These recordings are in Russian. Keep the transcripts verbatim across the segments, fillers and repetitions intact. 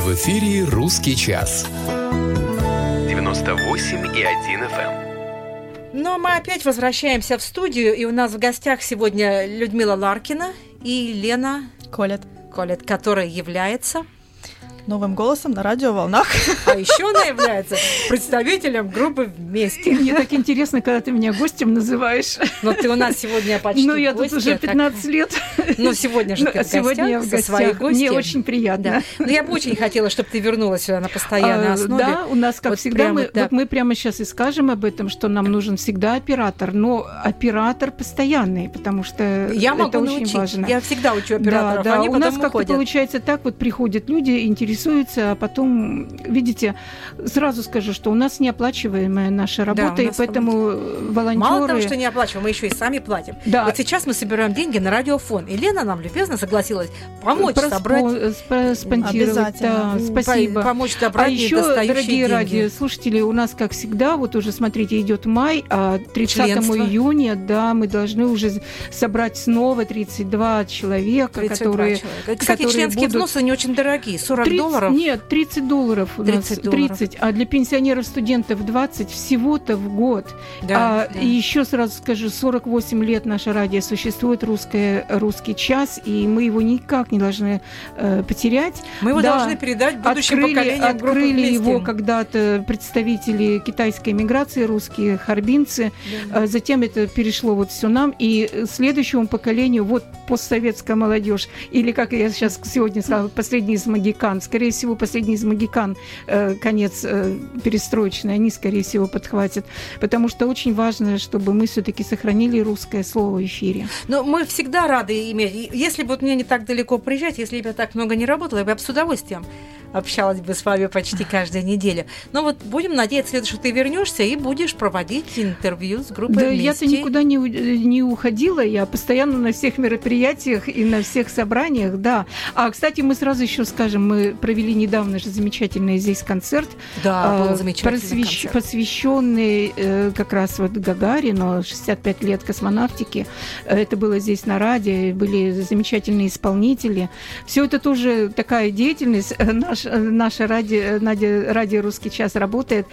В эфире «Русский час». девяносто восемь и один эф эм. Но мы опять возвращаемся в студию, и у нас в гостях сегодня Людмила Ларкина и Лена Колет, Колет, которая является новым голосом на радиоволнах. А еще она является представителем группы «Вместе». Мне так интересно, когда ты меня гостем называешь. Но ты у нас сегодня почти Ну, я гостья, тут уже пятнадцать так... лет. Ну, сегодня же ну, ты в сегодня гостях, я в гостях. со своей гостьей. Мне очень приятно. Да. Ну, я бы очень хотела, чтобы ты вернулась сюда на постоянной а, основе. Да, у нас, как вот всегда, прямо, мы, да. вот мы прямо сейчас и скажем об этом, что нам нужен всегда оператор, но оператор постоянный, потому что я это могу очень научить. важно. Я всегда учу операторов, да, да. они У потом нас как-то уходят. получается так, вот приходят люди, интересуются, а потом, видите, сразу скажу, что у нас неоплачиваемая наша работа, да, и поэтому волонтеры... Мало того, что не оплачиваем, мы еще и сами платим. Да. Вот сейчас мы собираем деньги на радиофон, и Лена нам любезно согласилась помочь Проспо- собрать... спо- спонсировать. Да, спасибо. Помочь собрать А еще, недостающие дорогие деньги. радиослушатели, у нас, как всегда, вот уже, смотрите, идет май, а тридцатого июня, да, мы должны уже собрать снова тридцать два человека, тридцать два которые... человека. Кстати, которые членские будут... взносы не очень дорогие, сорок тридцать долларов. Нет, тридцать долларов у тридцать нас, долларов. тридцать, а для пенсионеров, студентов двадцать всего-то в год. Да, а, да. И еще сразу скажу, сорок восемь лет наше радио существует, русское, «Русский час», и мы его никак не должны э, потерять. Мы его Да. должны передать будущим Открыли, поколениям группы открыли «Вместе». его когда-то представители китайской миграции, русские харбинцы. Да. Затем это перешло вот все нам. И следующему поколению, вот постсоветская молодежь, или, как я сейчас сегодня сказала, последний из магикан, скорее всего, последний из магикан, э, конец э, перестроечный, они, скорее всего, подхватят. Потому что очень важно, чтобы мы все-таки сохранили русское слово в эфире. Но мы всегда рады иметь. Если бы вот мне не так далеко приезжать, если бы я так много не работала, я бы с удовольствием общалась бы с вами почти каждую неделю. Но вот будем надеяться, что ты вернешься и будешь проводить интервью с группой Да, «Вместе». я-то никуда не, не уходила, я постоянно на всех мероприятиях и на всех собраниях, да. А, кстати, мы сразу еще скажем, мы провели недавно же замечательный здесь концерт. Да, был э, замечательный просвещ... концерт. посвященный э, как раз вот Гагарину, шестьдесят пять лет космонавтики. Это было здесь на радио, были замечательные исполнители. Все это тоже такая деятельность. Наш, наша радио, радио «Русский час» работает.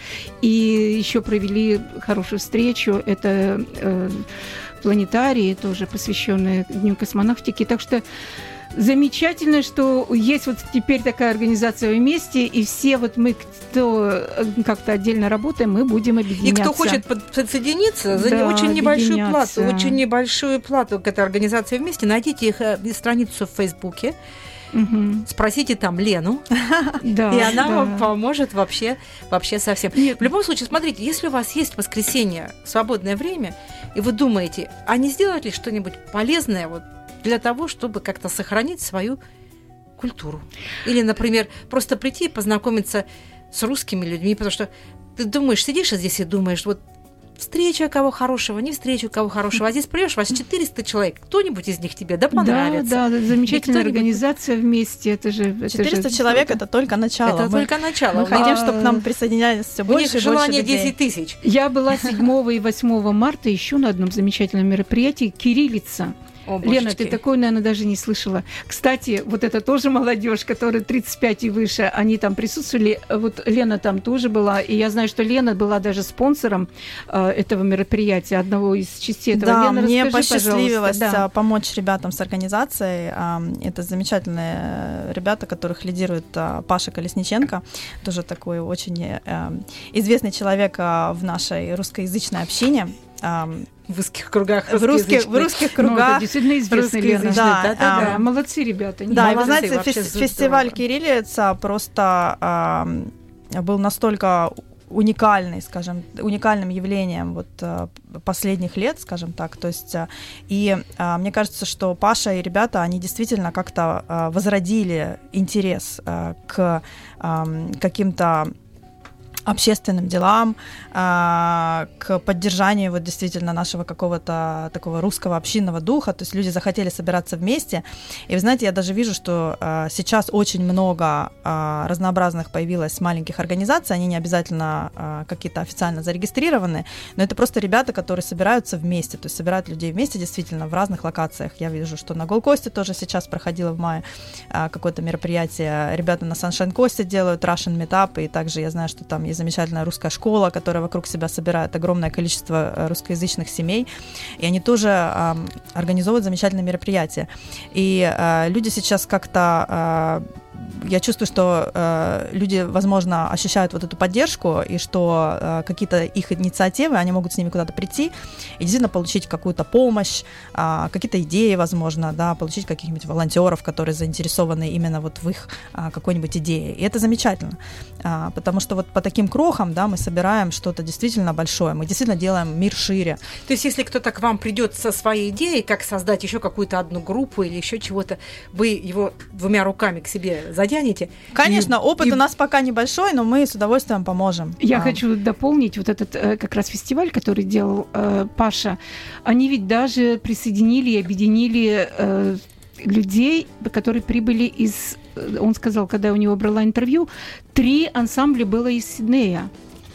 И еще провели хорошую встречу. Это э, планетарий, тоже посвященный Дню космонавтики. Так что замечательно, что есть вот теперь такая организация «Вместе», и все вот мы, кто как-то отдельно работаем, мы будем объединяться. И кто хочет подсоединиться, за да, очень небольшую плату, объединяться. очень небольшую плату к этой организации «Вместе», найдите их страницу в Фейсбуке, Угу. спросите там Лену, Да, и она да. вам поможет вообще, вообще совсем. Нет. В любом случае, смотрите, если у вас есть в воскресенье свободное время, и вы думаете, а не сделать ли что-нибудь полезное вот для того, чтобы как-то сохранить свою культуру? Или, например, просто прийти и познакомиться с русскими людьми, потому что ты думаешь, сидишь здесь и думаешь, вот встреча кого хорошего, не встреча кого хорошего. А здесь придешь, вас четыреста человек. Кто-нибудь из них тебе да понравится. Да, да, замечательная кто-нибудь- организация «Вместе». Это же, это четыреста же человек круто. — это только начало. Это мы, только начало. мы хотим, А, чтобы к нам присоединялись все У больше них и больше желание людей. десять тысяч. Я была седьмого и восьмого марта еще на одном замечательном мероприятии «Кириллица». О, Лена, божечки. ты такой, наверное, даже не слышала. Кстати, вот это тоже молодежь, которая тридцать пять и выше, они там присутствовали. Вот Лена там тоже была, и я знаю, что Лена была даже спонсором э, этого мероприятия, одного из частей этого. Да, Лена, мне расскажи, посчастливилось пожалуйста. Да. а, помочь ребятам с организацией. А, Это замечательные ребята, которых лидирует а, Паша Колесниченко, тоже такой очень э, известный человек а, в нашей русскоязычной общине. А, В узких кругах. В русских, в русских Ну, это кругах. действительно известно, Лена. русскоязычный, Да, да, да, а, да. Да, молодцы ребята. не Да, и вы Молодцы, знаете, вообще фес- здорово. фестиваль «Кириллица» просто а, был настолько уникальный, скажем, уникальным явлением вот а, последних лет, скажем так. То есть, а, и а, мне кажется, что Паша и ребята, они действительно как-то а, возродили интерес а, к а, каким-то общественным делам, к поддержанию вот действительно нашего какого-то такого русского общинного духа, то есть люди захотели собираться вместе, и вы знаете, я даже вижу, что сейчас очень много разнообразных появилось маленьких организаций, они не обязательно какие-то официально зарегистрированы, но это просто ребята, которые собираются вместе, то есть собирают людей вместе действительно в разных локациях. Я вижу, что на Голкосте тоже сейчас проходило в мае какое-то мероприятие, ребята на Sunshine Coast делают Russian Meetup, и также я знаю, что там есть замечательная русская школа, которая вокруг себя собирает огромное количество русскоязычных семей, и они тоже э, организовывают замечательные мероприятия. И э, люди сейчас как-то... Э, я чувствую, что э, люди, возможно, ощущают вот эту поддержку, и что э, какие-то их инициативы, они могут с ними куда-то прийти и действительно получить какую-то помощь, э, какие-то идеи, возможно, да, получить каких-нибудь волонтеров, которые заинтересованы именно вот в их э, какой-нибудь идее. И это замечательно, э, потому что вот по таким крохам, да, мы собираем что-то действительно большое, мы действительно делаем мир шире. То есть, если кто-то к вам придет со своей идеей, как создать еще какую-то одну группу или еще чего-то, вы его двумя руками к себе задянете. Конечно, и, опыт и... у нас пока небольшой, но мы с удовольствием поможем. Я а. хочу дополнить вот этот как раз фестиваль, который делал э, Паша. Они ведь даже присоединили и объединили э, людей, которые прибыли из... Он сказал, когда у него брала интервью, три ансамбля было из Сиднея.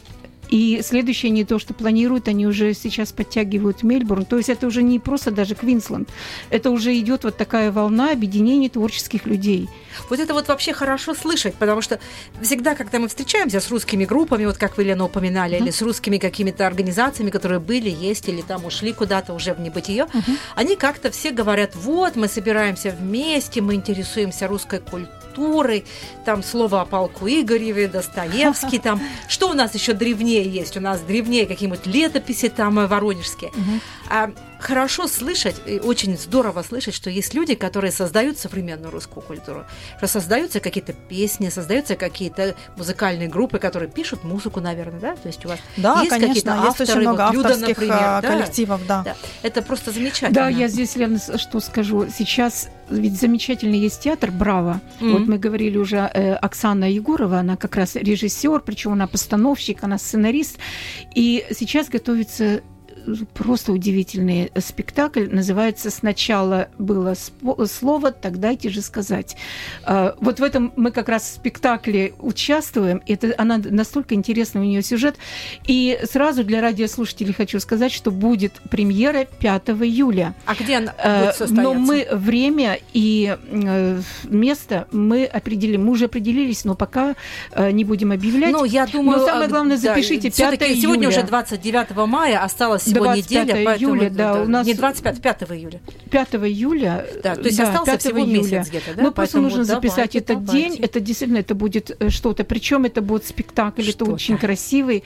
И следующее не то, что планируют, они уже сейчас подтягивают Мельбурн. То есть это уже не просто даже Квинсленд. Это уже идет вот такая волна объединения творческих людей. Вот это вот вообще хорошо слышать, потому что всегда, когда мы встречаемся с русскими группами, вот как вы, Лена, упоминали, uh-huh. или с русскими какими-то организациями, которые были, есть, или там ушли куда-то уже в небытие, uh-huh. они как-то все говорят, вот, мы собираемся вместе, мы интересуемся русской культурой, там слово о полку Игореве, Достоевский, там, что у нас еще древнее есть? У нас древнее какие-нибудь летописи там воронежские. Uh-huh. А, хорошо слышать, и очень здорово слышать, что есть люди, которые создают современную русскую культуру, что создаются какие-то песни, создаются какие-то музыкальные группы, которые пишут музыку, наверное, да? То есть у вас да, есть конечно, какие-то есть авторы, очень много вот Люда, авторских например, коллективов, да. Да. да. Это просто замечательно. Да, я здесь, Лена, что скажу. Сейчас ведь замечательный есть театр «Браво». Mm-hmm. Вот мы говорили уже, э, Оксана Егорова, она как раз режиссер, причем она постановщик, она сценарист. И сейчас готовится просто удивительный спектакль. Называется «Сначала было слово, так дайте же сказать». Вот в этом мы как раз в спектакле участвуем. Это, она настолько интересный у нее сюжет. И сразу для радиослушателей хочу сказать, что будет премьера пятого июля. А где она будет состояться? Но мы время и место мы определим. Мы уже определились, но пока не будем объявлять. Ну, я думаю, но самое главное, запишите да, пятого июля. Сегодня уже двадцать девятого мая, осталось всего неделя, поэтому, июля, да, да, у нас не двадцать пятого, пятого июля. пятого июля, да, то есть да, остался всего июля. Месяц где-то, да? Ну, просто нужно давайте, записать этот давайте. день, это действительно это будет что-то, причем это будет спектакль, что-то. Это очень красивый,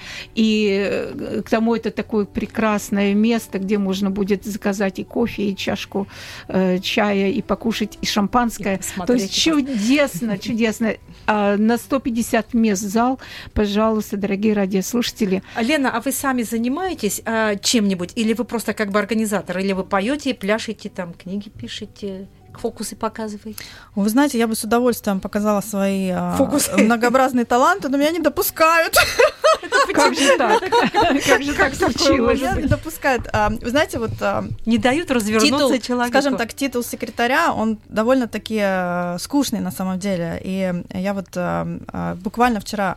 и к тому это такое прекрасное место, где можно будет заказать и кофе, и чашку э, чая, и покушать, и шампанское. И то есть чудесно, чудесно. А на сто пятьдесят мест зал, пожалуйста, дорогие радиослушатели. Лена, а вы сами занимаетесь а, чем-нибудь? Или вы просто как бы организатор? Или вы поете, пляшете, там, книги пишете, фокусы показываете? Вы знаете, я бы с удовольствием показала свои фокусы. Многообразные таланты, но меня не допускают. Как же так? Как же так случилось? Меня не допускают. Вы знаете, вот... Не дают развернуться человеку. Скажем так, титул секретаря, он довольно-таки скучный на самом деле. И я вот буквально вчера,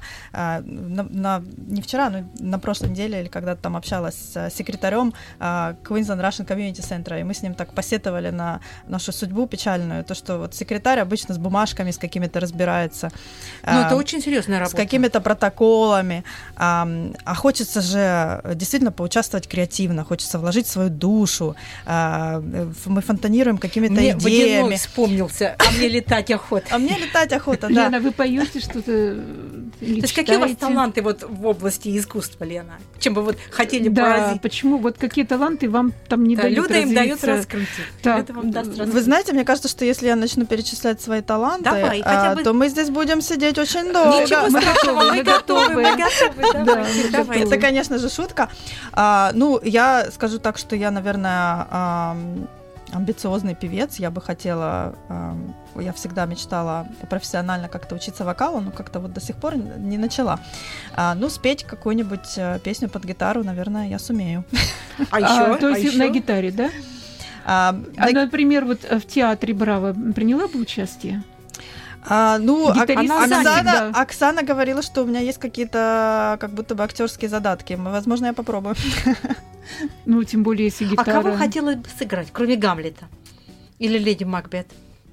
не вчера, но на прошлой неделе, или когда-то там общалась с секретарем Queensland Russian Community Center, и мы с ним так посетовали на нашу судьбу печальную, то, что вот секретарь обычно с бумажками, с какими-то разбирается. Ну, это очень серьезная работа. С какими-то протоколами. А, а хочется же действительно поучаствовать креативно, хочется вложить свою душу. А, мы фонтанируем какими-то мне идеями. Водяной вспомнился, а мне летать охота. А мне летать охота, да. Лена, вы поете что-то? То есть какие у вас таланты вот в области искусства, Лена? Чем бы вот хотели поразить? Да, почему? Вот какие таланты вам там не дают Люда им дает раскрутить. Вы знаете, мне кажется, что если я начну перечислять свои таланты, Давай, а, бы... то мы здесь будем сидеть очень долго. Ничего мы страшного, готовы, мы готовы, мы готовы. Да, давай. Это, конечно же, шутка. А, ну, я скажу так, что я, наверное, а, амбициозный певец. Я бы хотела, я всегда мечтала профессионально как-то учиться вокалу, но как-то вот до сих пор не начала. Ну, спеть какую-нибудь песню под гитару, наверное, я сумею. А еще? То есть на гитаре, да? А, а на... например, вот в театре «Браво» приняла бы участие? А, ну, Оксана, Оксана говорила, что у меня есть какие-то как будто бы актерские задатки. Возможно, я попробую. Ну, тем более, если гитара... А кого хотела бы сыграть, кроме Гамлета? Или Леди Макбет?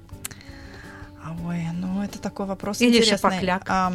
Ой, ну это такой вопрос Или интересный. Шапокляк. А...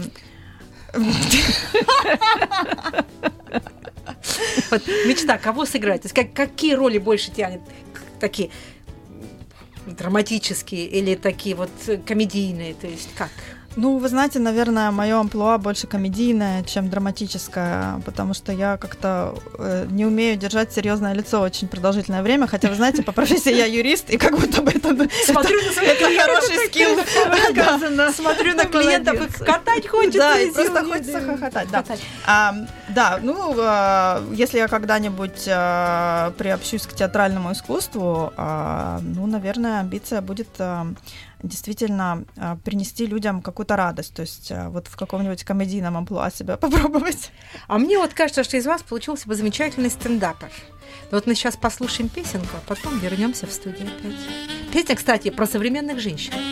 Вот, мечта, кого сыграть? То есть как, какие роли больше тянет? Такие драматические или такие вот комедийные? То есть как? Ну, вы знаете, наверное, моё амплуа больше комедийное, чем драматическое, потому что я как-то э, не умею держать серьезное лицо очень продолжительное время, хотя, вы знаете, по профессии я юрист, и как будто бы это, смотрю это, на свои это хороший скилл. Да. Смотрю на клиентов, и катать хочется. Да, и просто хочется хохотать. Да, а, да, ну, а, если я когда-нибудь а, приобщусь к театральному искусству, а, ну, наверное, амбиция будет... А, действительно принести людям какую-то радость, то есть вот в каком-нибудь комедийном амплуа себя попробовать. А мне вот кажется, что из вас получился бы замечательный стендапер. Вот мы сейчас послушаем песенку, а потом вернемся в студию опять. Песня, кстати, про современных женщин.